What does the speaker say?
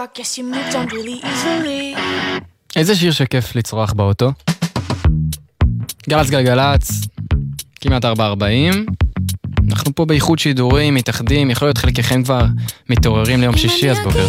I guess you moved on really easily. איזה שיר שכיף לצרוח באוטו? גלץ גלגלץ, כמעט 4:40. אנחנו פה באיחוד שידורים, מתאחדים, יכול להיות חלקכם כבר מתעוררים ליום שישי, אז בוקר